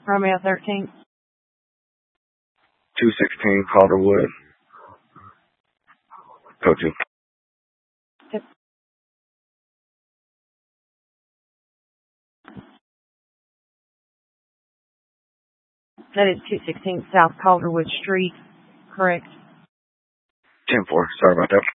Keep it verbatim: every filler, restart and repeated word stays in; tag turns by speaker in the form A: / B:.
A: Romeo thirteen.
B: two sixteen Calderwood. Go to.
A: Yep. That is two sixteen South Calderwood Street, correct?
B: ten four. Sorry about that.